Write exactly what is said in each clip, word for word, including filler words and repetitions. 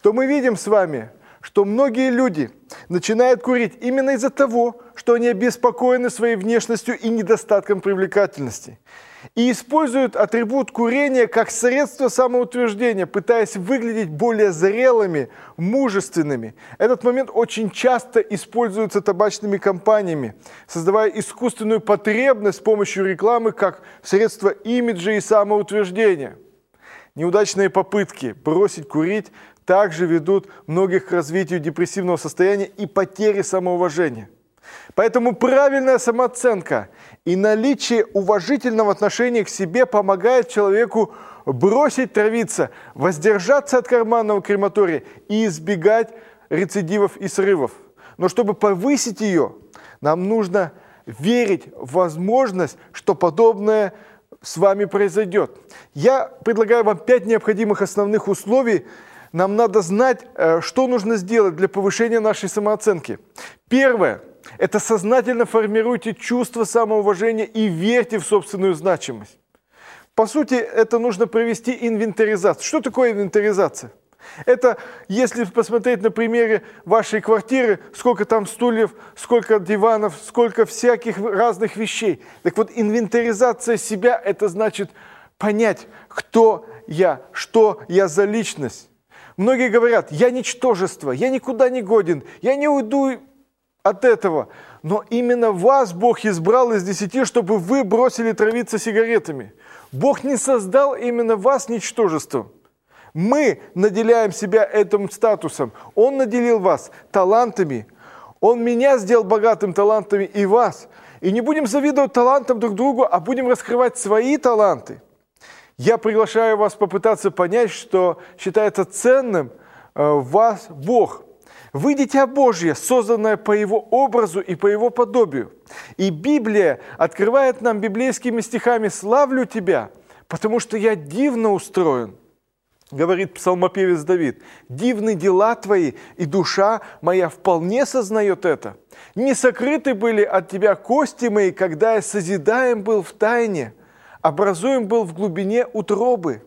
то мы видим с вами, что многие люди начинают курить именно из-за того, что они обеспокоены своей внешностью и недостатком привлекательности. И используют атрибут курения как средство самоутверждения, пытаясь выглядеть более зрелыми, мужественными. Этот момент очень часто используется табачными компаниями, создавая искусственную потребность с помощью рекламы как средство имиджа и самоутверждения. Неудачные попытки бросить курить также ведут многих к развитию депрессивного состояния и потере самоуважения. Поэтому правильная самооценка и наличие уважительного отношения к себе помогает человеку бросить травиться, воздержаться от карманного крематория и избегать рецидивов и срывов. Но чтобы повысить ее, нам нужно верить в возможность, что подобное с вами произойдет. Я предлагаю вам пять необходимых основных условий. Нам надо знать, что нужно сделать для повышения нашей самооценки. Первое. Это сознательно формируйте чувство самоуважения и верьте в собственную значимость. По сути, это нужно провести инвентаризацию. Что такое инвентаризация? Это, если посмотреть на примере вашей квартиры, сколько там стульев, сколько диванов, сколько всяких разных вещей. Так вот, инвентаризация себя – это значит понять, кто я, что я за личность. Многие говорят, я ничтожество, я никуда не годен, я не уйду от этого. Но именно вас Бог избрал из десяти, чтобы вы бросили травиться сигаретами. Бог не создал именно вас ничтожеством. Мы наделяем себя этим статусом. Он наделил вас талантами. Он меня сделал богатым талантами и вас. И не будем завидовать талантам друг другу, а будем раскрывать свои таланты. Я приглашаю вас попытаться понять, что считается ценным в вас Бог. Вы дитя Божье, созданное по Его образу и по Его подобию. И Библия открывает нам библейскими стихами «Славлю Тебя, потому что я дивно устроен», говорит псалмопевец Давид. «Дивны дела Твои, и душа моя вполне сознает это. Не сокрыты были от Тебя кости мои, когда я созидаем был в тайне, образуем был в глубине утробы.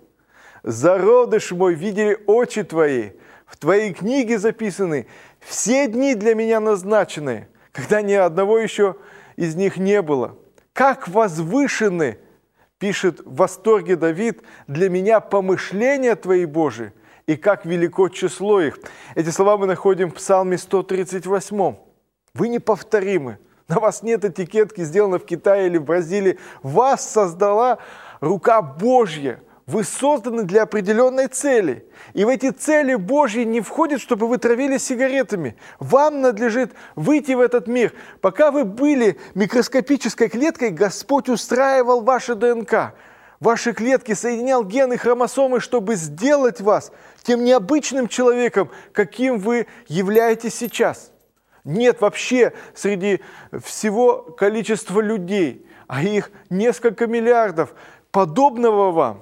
Зародыш мой видели очи Твои, в Твоей книге записаны все дни для меня назначенные, когда ни одного еще из них не было. Как возвышены, пишет в восторге Давид, для меня помышления Твои, Божии, и как велико число их». Эти слова мы находим в Псалме сто тридцать восемь. Вы неповторимы. На вас нет этикетки, сделано в Китае или в Бразилии. Вас создала рука Божья. Вы созданы для определенной цели. И в эти цели Божьи не входит, чтобы вы травили сигаретами. Вам надлежит выйти в этот мир. Пока вы были микроскопической клеткой, Господь устраивал ваше ДНК. Ваши клетки соединял гены, хромосомы, чтобы сделать вас тем необычным человеком, каким вы являетесь сейчас. Нет вообще среди всего количества людей, а их несколько миллиардов, подобного вам.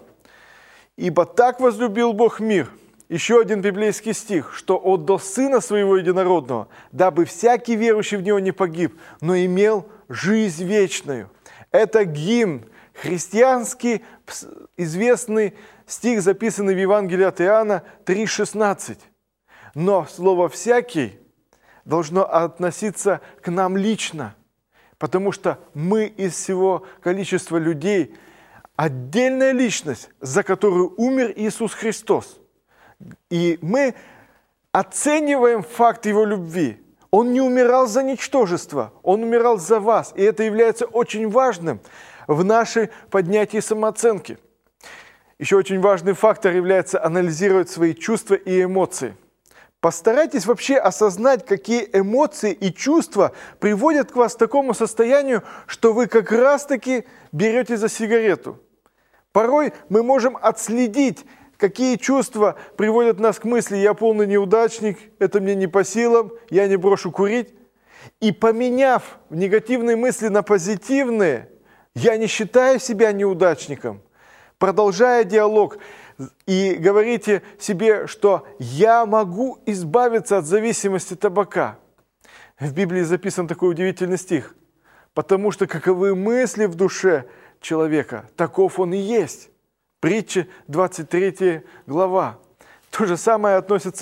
«Ибо так возлюбил Бог мир». Еще один библейский стих, что отдал Сына Своего Единородного, дабы всякий верующий в Него не погиб, но имел жизнь вечную. Это гимн, христианский известный стих, записанный в Евангелии от Иоанна три шестнадцать. Но слово «всякий» должно относиться к нам лично, потому что мы из всего количества людей отдельная личность, за которую умер Иисус Христос. И мы оцениваем факт Его любви. Он не умирал за ничтожество, Он умирал за вас. И это является очень важным в нашей поднятии самооценки. Еще очень важный фактор является анализировать свои чувства и эмоции. Постарайтесь вообще осознать, какие эмоции и чувства приводят к вас к такому состоянию, что вы как раз-таки берете за сигарету. Порой мы можем отследить, какие чувства приводят нас к мысли «я полный неудачник, это мне не по силам, я не брошу курить». И поменяв негативные мысли на позитивные «я не считаю себя неудачником», продолжая диалог, и говорите себе, что «я могу избавиться от зависимости табака». В Библии записан такой удивительный стих. «Потому что каковы мысли в душе человека, таков он и есть». Притча, двадцать третья глава. То же самое относится